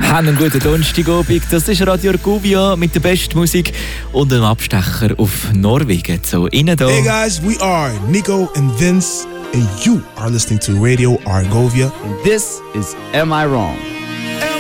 Einen guten Donnerstagabend. Das ist Radio Argovia mit der besten Musik und einem Abstecher auf Norwegen. So, innen da. Hey guys, we are Nico and Vince, and you are listening to Radio Argovia. And this is Am I Wrong?